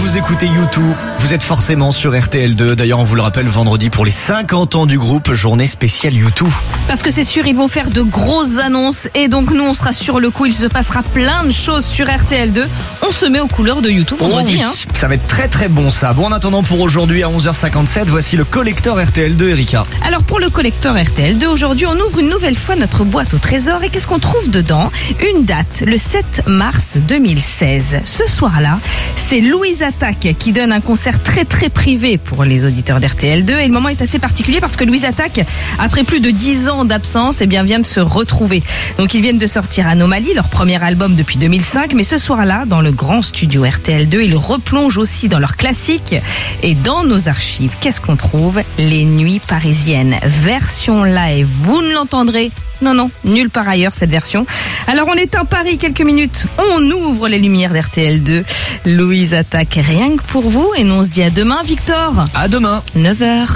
vous écoutez U2, vous êtes forcément sur RTL2. D'ailleurs, on vous le rappelle, vendredi pour les 50 ans du groupe, journée spéciale U2. Parce que c'est sûr, ils vont faire de grosses annonces et donc nous, on sera sur le coup. Il se passera plein de choses sur RTL2. On se met aux couleurs de U2 vendredi. Oh oui, ça va être très très bon ça. Bon, en attendant, pour aujourd'hui à 11h57, voici le collector RTL2, Erika. Alors pour le collector RTL2, aujourd'hui, on ouvre une nouvelle fois notre boîte au trésor. Et qu'est-ce qu'on trouve dedans? Une date, le 7 mars 2016. Ce soir-là, c'est Louise Attaque qui donne un concert très très privé pour les auditeurs d'RTL2. Et le moment est assez particulier parce que Louise Attaque, après plus de 10 ans d'absence, vient de se retrouver. Donc ils viennent de sortir Anomalie, leur premier album depuis 2005. Mais ce soir-là, dans le grand studio RTL2, ils replongent aussi dans leurs classiques. Et dans nos archives, qu'est-ce qu'on trouve? Les Nuits Parisiennes, version live. Vous ne l'entendrez non, nulle part ailleurs cette version. Alors on éteint Paris quelques minutes, on ouvre les lumières d'RTL2. Louise Attaque, rien que pour vous. Et nous on se dit à demain, Victor. À demain. 9h.